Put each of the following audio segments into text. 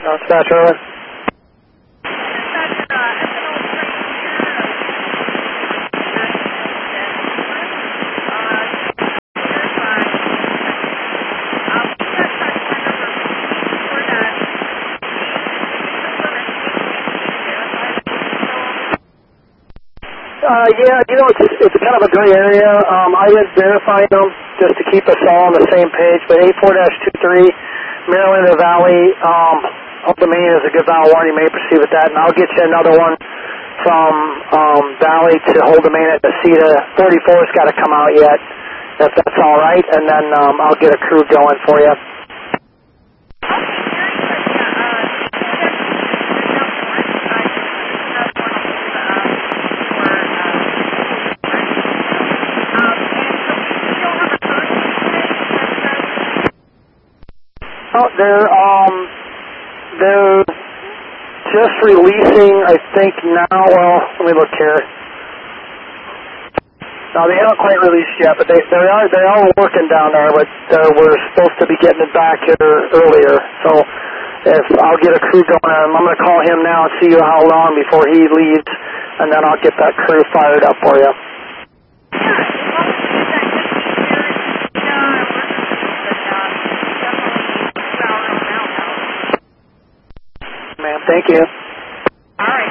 Dispatch early. Yeah, you know, it's kind of a gray area. I didn't verify them just to keep us all on the same page, but 84-23, Maryland and Valley, Old Domain is a good valve warning. You may proceed with that, and I'll get you another one from Valley to Old Domain at Necedah. 34's got to come out yet, if that's all right, and then I'll get a crew going for you. Oh, they're just releasing, I think now. Well, let me look here. No, they haven't quite released yet, but they are working down there. But we're supposed to be getting it back here earlier. So if I'll get a crew going, I'm going to call him now and see how long before he leaves, and then I'll get that crew fired up for you. Ma'am, thank you. All right.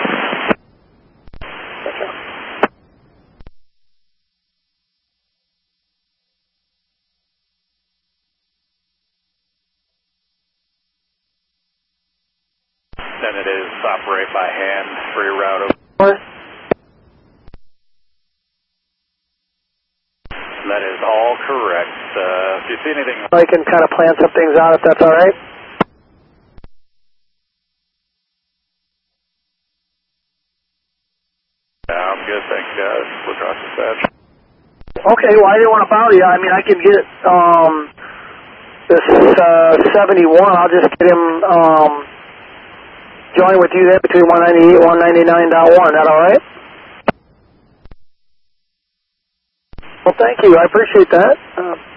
Then it is operate by hand, free route over. That is all correct. If you see anything, I can kind of plan some things out if that's all right. I'm good, thanks guys. We'll cross dispatch. Okay, well I didn't want to bother you. I mean, I can get this 71. I'll just get him join with you there between 198 and 199.1. That all right? Well, thank you. I appreciate that.